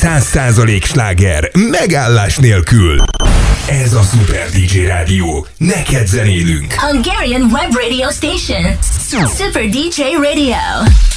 100% sláger, megállás nélkül. Ez a Super DJ Rádió. Neked zenélünk. Hungarian Web Radio Station. Super DJ Radio.